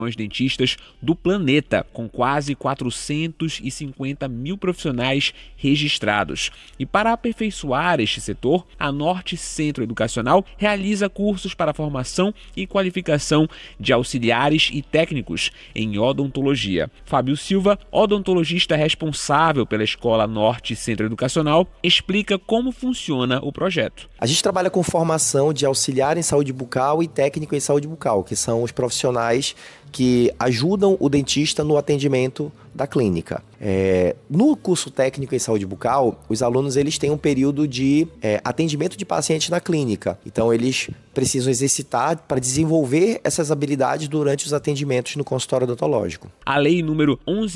dentistas do planeta, com quase 450 mil profissionais registrados. E para aperfeiçoar este setor, a Norte Centro Educacional realiza cursos para formação e qualificação de auxiliares e técnicos em odontologia. Fábio Silva, odontologista responsável pela Escola Norte Centro Educacional, explica como funciona o projeto. A gente trabalha com formação de auxiliar em saúde bucal e técnico em saúde bucal, que são os profissionais que ajudam o dentista no atendimento da clínica. No curso técnico em saúde bucal, os alunos eles têm um período de atendimento de pacientes na clínica. Então, eles precisam exercitar para desenvolver essas habilidades durante os atendimentos no consultório odontológico. A Lei número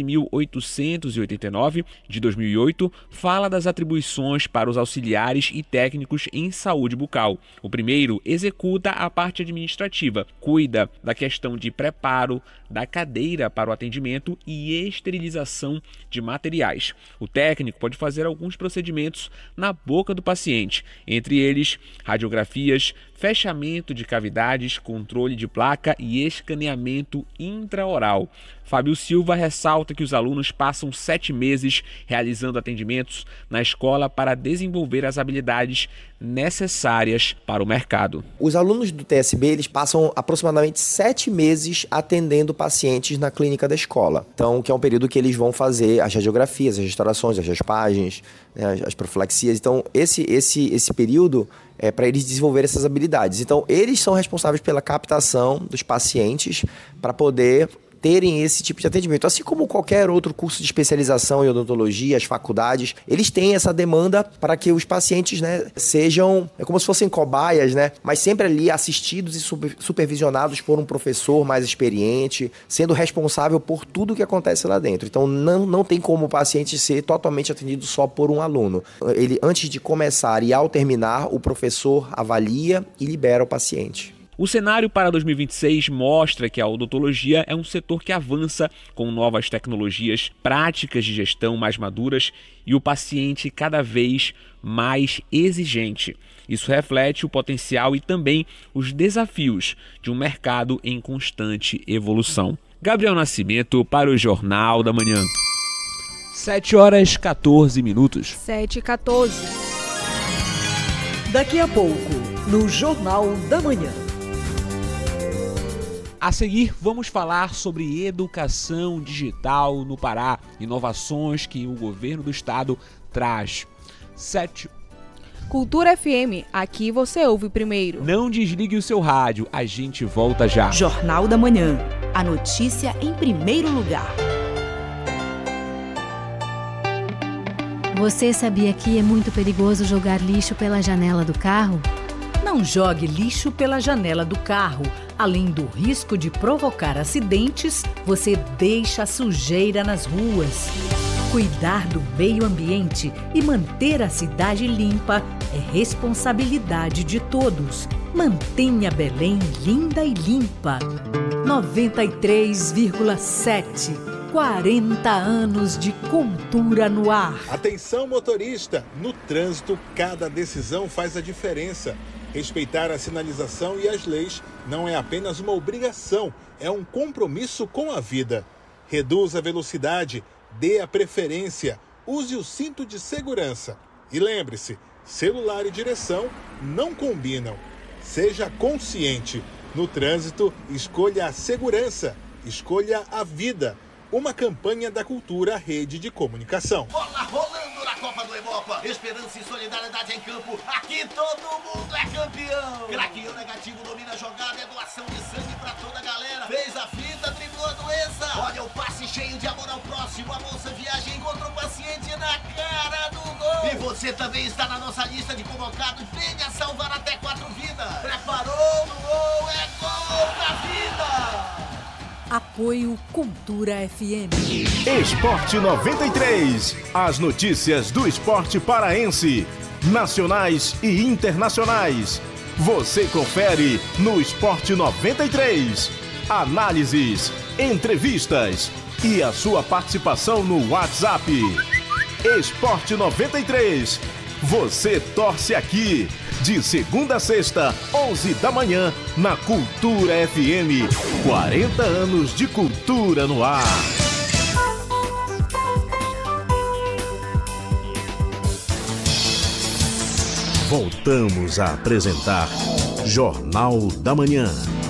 11.889, de 2008, fala das atribuições para os auxiliares e técnicos em saúde bucal. O primeiro executa a parte administrativa, cuida da questão de preparo da cadeira para o atendimento e esterilização de materiais. O técnico pode fazer alguns procedimentos na boca do paciente, entre eles radiografias, fechamento de cavidades, controle de placa e escaneamento intraoral. Fábio Silva ressalta que os alunos passam 7 meses realizando atendimentos na escola para desenvolver as habilidades necessárias para o mercado. Os alunos do TSB eles passam aproximadamente 7 meses atendendo pacientes na clínica da escola. Então, que é um período que eles vão fazer as radiografias, as restaurações, as raspagens, né, as profilaxias. Então, esse período é para eles desenvolverem essas habilidades. Então, eles são responsáveis pela captação dos pacientes para poder terem esse tipo de atendimento. Assim como qualquer outro curso de especialização em odontologia, as faculdades, eles têm essa demanda para que os pacientes, né, sejam como se fossem cobaias, né, mas sempre ali assistidos e supervisionados por um professor mais experiente, sendo responsável por tudo que acontece lá dentro. Então, não tem como o paciente ser totalmente atendido só por um aluno. Ele, antes de começar e ao terminar, o professor avalia e libera o paciente. O cenário para 2026 mostra que a odontologia é um setor que avança com novas tecnologias, práticas de gestão mais maduras e o paciente cada vez mais exigente. Isso reflete o potencial e também os desafios de um mercado em constante evolução. Gabriel Nascimento para o Jornal da Manhã. 7h14. 7h14. Daqui a pouco, no Jornal da Manhã. A seguir, vamos falar sobre educação digital no Pará, inovações que o governo do estado traz. Cultura FM, aqui você ouve primeiro. Não desligue o seu rádio, a gente volta já. Jornal da Manhã, a notícia em primeiro lugar. Você sabia que é muito perigoso jogar lixo pela janela do carro? Não jogue lixo pela janela do carro. Além do risco de provocar acidentes, você deixa a sujeira nas ruas. Cuidar do meio ambiente e manter a cidade limpa é responsabilidade de todos. Mantenha Belém linda e limpa. 93,7. 40 anos de cultura no ar. Atenção, motorista! No trânsito, cada decisão faz a diferença. Respeitar a sinalização e as leis não é apenas uma obrigação, é um compromisso com a vida. Reduza a velocidade, dê a preferência, use o cinto de segurança. E lembre-se, celular e direção não combinam. Seja consciente. No trânsito, escolha a segurança, escolha a vida. Uma campanha da Cultura Rede de Comunicação. Bola rolando na Copa do Hemopa. Esperança e solidariedade em campo. Aqui todo mundo é campeão. Craqueou negativo, domina a jogada. É doação de sangue pra toda a galera. Fez a fita, driblou a doença. Olha o passe cheio de amor ao próximo. A moça viaja e encontra o paciente na cara do gol. E você também está na nossa lista de convocados. Venha salvar até 4 vidas. Preparou no gol, é gol da vida. Apoio Cultura FM. Esporte 93. As notícias do esporte paraense, nacionais e internacionais. Você confere no Esporte 93. Análises, entrevistas e a sua participação no WhatsApp. Esporte 93. Você torce aqui. De segunda a sexta, 11 da manhã, na Cultura FM. 40 anos de cultura no ar. Voltamos a apresentar Jornal da Manhã.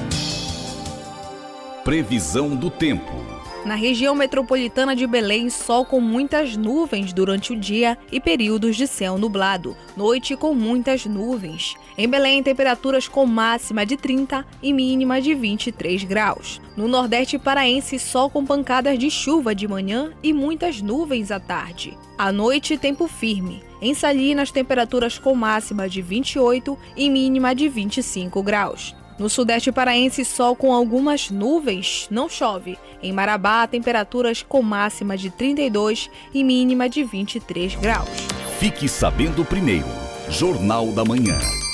Previsão do tempo. Na região metropolitana de Belém, sol com muitas nuvens durante o dia e períodos de céu nublado. Noite com muitas nuvens. Em Belém, temperaturas com máxima de 30 e mínima de 23 graus. No Nordeste paraense, sol com pancadas de chuva de manhã e muitas nuvens à tarde. À noite, tempo firme. Em Salinas, temperaturas com máxima de 28 e mínima de 25 graus. No Sudeste paraense, sol com algumas nuvens, não chove. Em Marabá, temperaturas com máxima de 32 e mínima de 23 graus. Fique sabendo primeiro. Jornal da Manhã.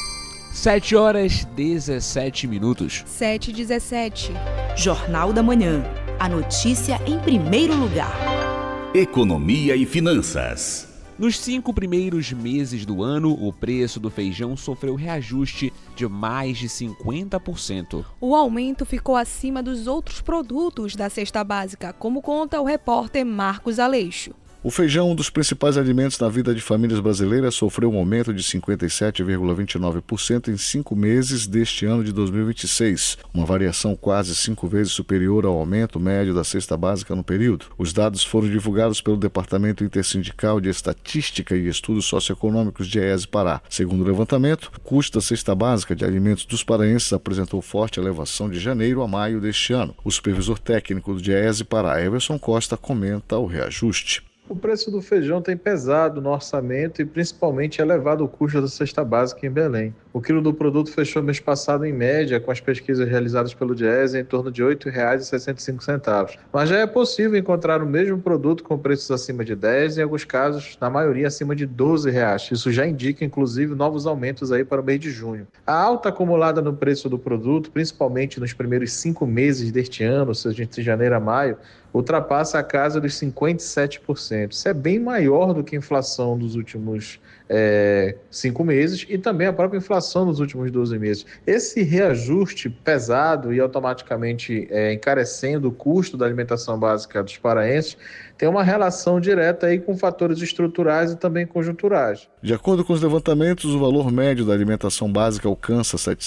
7h17. 7h17. Jornal da Manhã. A notícia em primeiro lugar. Economia e finanças. Nos 5 primeiros meses do ano, o preço do feijão sofreu reajuste de mais de 50%. O aumento ficou acima dos outros produtos da cesta básica, como conta o repórter Marcos Aleixo. O feijão, um dos principais alimentos na vida de famílias brasileiras, sofreu um aumento de 57,29% em 5 meses deste ano de 2026, uma variação quase 5 vezes superior ao aumento médio da cesta básica no período. Os dados foram divulgados pelo Departamento Intersindical de Estatística e Estudos Socioeconômicos de EESE Pará. Segundo o levantamento, o custo da cesta básica de alimentos dos paraenses apresentou forte elevação de janeiro a maio deste ano. O supervisor técnico do EESE Pará, Everson Costa, comenta o reajuste. O preço do feijão tem pesado no orçamento e principalmente elevado o custo da cesta básica em Belém. O quilo do produto fechou mês passado em média, com as pesquisas realizadas pelo DIEESE, em torno de R$ 8,65. Mas já é possível encontrar o mesmo produto com preços acima de 10 e em alguns casos, na maioria, acima de R$ 12. Isso já indica, inclusive, novos aumentos aí para o mês de junho. A alta acumulada no preço do produto, principalmente nos primeiros 5 meses deste ano, ou seja, entre janeiro a maio, ultrapassa a casa dos 57%. Isso é bem maior do que a inflação dos últimos 5 meses e também a própria inflação dos últimos 12 meses. Esse reajuste pesado e automaticamente encarecendo o custo da alimentação básica dos paraenses tem uma relação direta aí com fatores estruturais e também conjunturais. De acordo com os levantamentos, o valor médio da alimentação básica alcança R$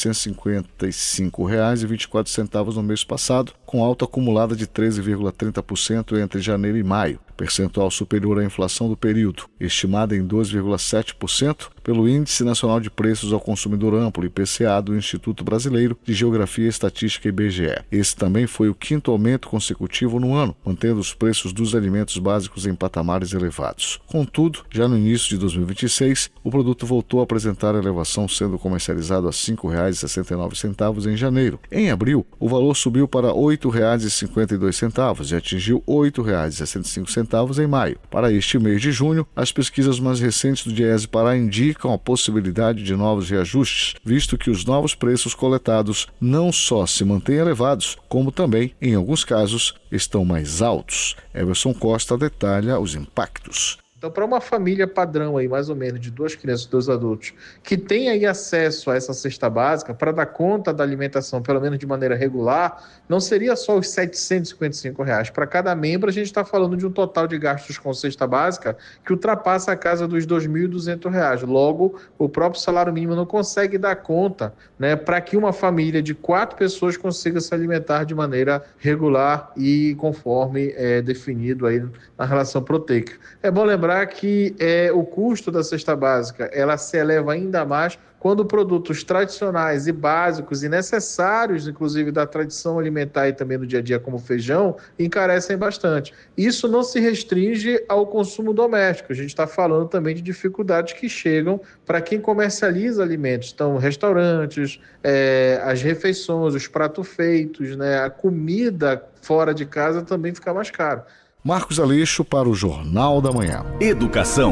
755,24 no mês passado, com alta acumulada de 13,30% entre janeiro e maio, percentual superior à inflação do período, estimada em 2,7% pelo Índice Nacional de Preços ao Consumidor Amplo, IPCA, do Instituto Brasileiro de Geografia e Estatística, IBGE. Esse também foi o 5º aumento consecutivo no ano, mantendo os preços dos alimentos básicos em patamares elevados. Contudo, já no início de 2026, o produto voltou a apresentar elevação, sendo comercializado a R$ 5,69 em janeiro. Em abril, o valor subiu para R$ 8,52 e atingiu R$ 8,65 em maio. Para este mês de junho, as pesquisas mais recentes do DIEESE Pará indicam a possibilidade de novos reajustes, visto que os novos preços coletados não só se mantêm elevados, como também, em alguns casos, estão mais altos. Everson Costa detalha os impactos. Então, para uma família padrão aí, mais ou menos, de 2 crianças e 2 adultos, que tem aí acesso a essa cesta básica, para dar conta da alimentação, pelo menos de maneira regular, não seria só os R$ 755. Para cada membro, a gente está falando de um total de gastos com cesta básica que ultrapassa a casa dos R$ 2.200. Logo, o próprio salário mínimo não consegue dar conta, né, para que uma família de 4 pessoas consiga se alimentar de maneira regular e conforme definido aí na relação proteica. É bom lembrar que o custo da cesta básica ela se eleva ainda mais quando produtos tradicionais e básicos e necessários, inclusive da tradição alimentar e também no dia a dia, como o feijão, encarecem bastante. Isso não se restringe ao consumo doméstico. A gente está falando também de dificuldades que chegam para quem comercializa alimentos. Então, restaurantes, as refeições, os pratos feitos, né, a comida fora de casa também fica mais caro. Marcos Aleixo para o Jornal da Manhã. Educação.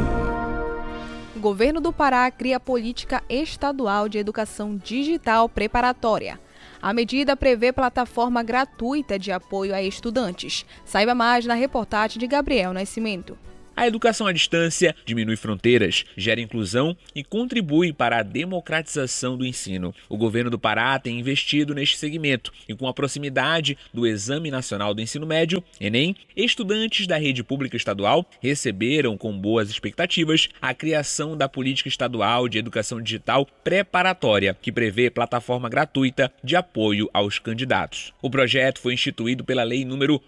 O governo do Pará cria política estadual de educação digital preparatória. A medida prevê plataforma gratuita de apoio a estudantes. Saiba mais na reportagem de Gabriel Nascimento. A educação à distância diminui fronteiras, gera inclusão e contribui para a democratização do ensino. O governo do Pará tem investido neste segmento e, com a proximidade do Exame Nacional do Ensino Médio, Enem, estudantes da rede pública estadual receberam com boas expectativas a criação da Política Estadual de Educação Digital Preparatória, que prevê plataforma gratuita de apoio aos candidatos. O projeto foi instituído pela Lei número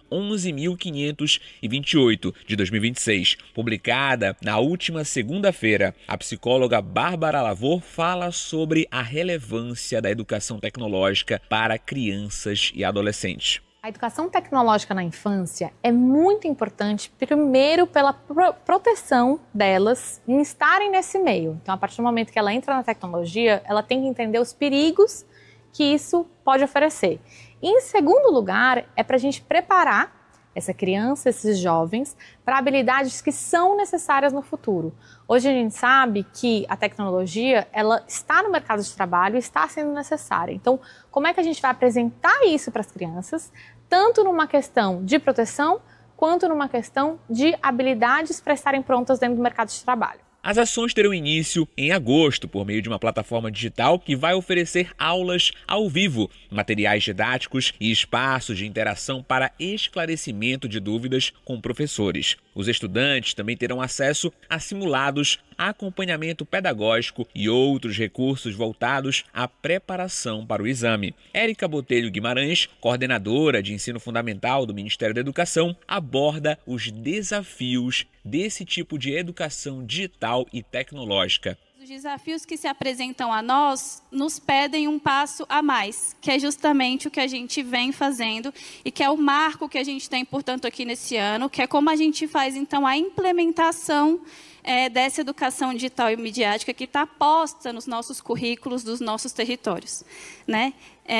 11.528 de 2026. Publicada na última segunda-feira, a psicóloga Bárbara Lavor fala sobre a relevância da educação tecnológica para crianças e adolescentes. A educação tecnológica na infância é muito importante, primeiro pela proteção delas em estarem nesse meio. Então, a partir do momento que ela entra na tecnologia, ela tem que entender os perigos que isso pode oferecer. E, em segundo lugar, é para a gente preparar essa criança, esses jovens, para habilidades que são necessárias no futuro. Hoje a gente sabe que a tecnologia, ela está no mercado de trabalho e está sendo necessária. Então, como é que a gente vai apresentar isso para as crianças, tanto numa questão de proteção, quanto numa questão de habilidades para estarem prontas dentro do mercado de trabalho? As ações terão início em agosto por meio de uma plataforma digital que vai oferecer aulas ao vivo, materiais didáticos e espaços de interação para esclarecimento de dúvidas com professores. Os estudantes também terão acesso a simulados, acompanhamento pedagógico e outros recursos voltados à preparação para o exame. Érica Botelho Guimarães, coordenadora de ensino fundamental do Ministério da Educação, aborda os desafios desse tipo de educação digital e tecnológica. Os desafios que se apresentam a nós nos pedem um passo a mais, que é justamente o que a gente vem fazendo e que é o marco que a gente tem, portanto, aqui nesse ano, que é como a gente faz, então, a implementação dessa educação digital e midiática que está posta nos nossos currículos dos nossos territórios, né?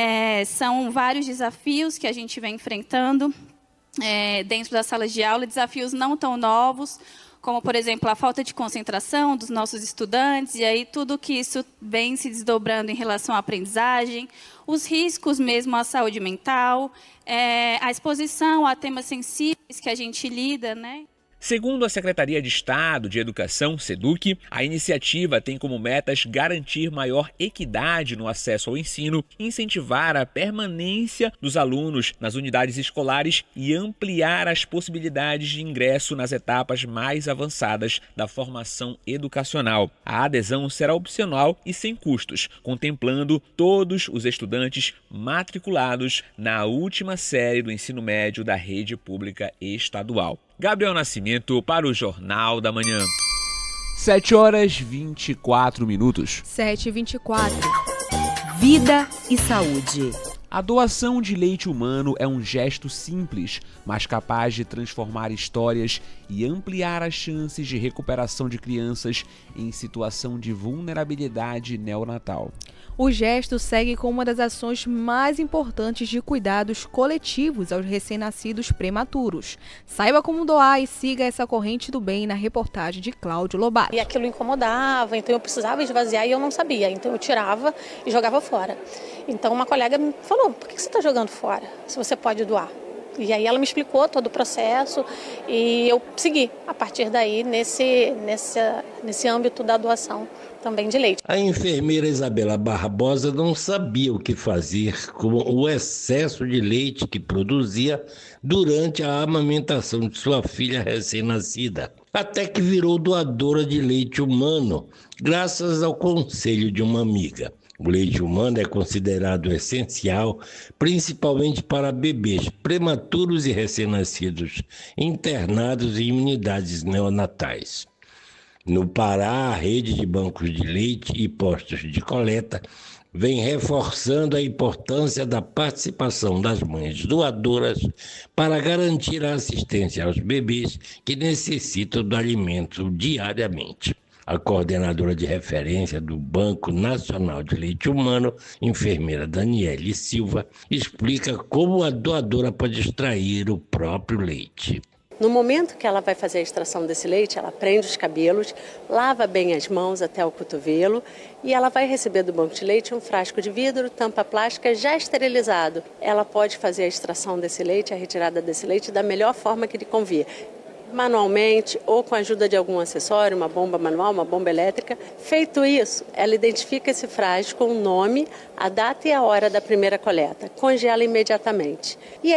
São vários desafios que a gente vem enfrentando dentro das salas de aula, desafios não tão novos, como, por exemplo, a falta de concentração dos nossos estudantes, e aí tudo que isso vem se desdobrando em relação à aprendizagem, os riscos mesmo à saúde mental, a exposição a temas sensíveis que a gente lida, né? Segundo a Secretaria de Estado de Educação, SEDUC, a iniciativa tem como metas garantir maior equidade no acesso ao ensino, incentivar a permanência dos alunos nas unidades escolares e ampliar as possibilidades de ingresso nas etapas mais avançadas da formação educacional. A adesão será opcional e sem custos, contemplando todos os estudantes matriculados na última série do ensino médio da rede pública estadual. Gabriel Nascimento para o Jornal da Manhã. 7h24. 7h24. Vida e saúde. A doação de leite humano é um gesto simples, mas capaz de transformar histórias e ampliar as chances de recuperação de crianças em situação de vulnerabilidade neonatal. O gesto segue como uma das ações mais importantes de cuidados coletivos aos recém-nascidos prematuros. Saiba como doar e siga essa corrente do bem na reportagem de Cláudio Lobato. E aquilo incomodava, então eu precisava esvaziar e eu não sabia, então eu tirava e jogava fora. Então uma colega me falou, por que você está jogando fora, se você pode doar? E aí ela me explicou todo o processo e eu segui a partir daí nesse âmbito da doação também de leite. A enfermeira Isabela Barbosa não sabia o que fazer com o excesso de leite que produzia durante a amamentação de sua filha recém-nascida, até que virou doadora de leite humano, graças ao conselho de uma amiga. O leite humano é considerado essencial, principalmente para bebês prematuros e recém-nascidos internados em unidades neonatais. No Pará, a rede de bancos de leite e postos de coleta vem reforçando a importância da participação das mães doadoras para garantir a assistência aos bebês que necessitam do alimento diariamente. A coordenadora de referência do Banco Nacional de Leite Humano, enfermeira Daniele Silva, explica como a doadora pode extrair o próprio leite. No momento que ela vai fazer a extração desse leite, ela prende os cabelos, lava bem as mãos até o cotovelo e ela vai receber do banco de leite um frasco de vidro, tampa plástica já esterilizado. Ela pode fazer a extração desse leite, a retirada desse leite da melhor forma que lhe convir. manualmente ou com a ajuda de algum acessório, uma bomba manual, uma bomba elétrica. Feito isso, ela identifica esse frasco com o nome, a data e a hora da primeira coleta, congela imediatamente. E